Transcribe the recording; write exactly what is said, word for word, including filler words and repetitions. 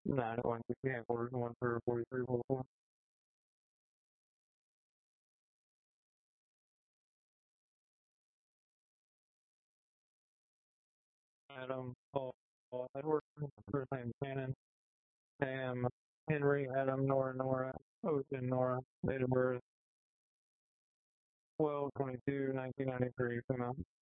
nine one sixty headquarters, one for forty-three forty-four. Adam Paul Edward, first name Shannon. Sam Henry Adam Nora Nora Ocean Nora, date of birth twelve twenty-two nineteen ninety-three, female.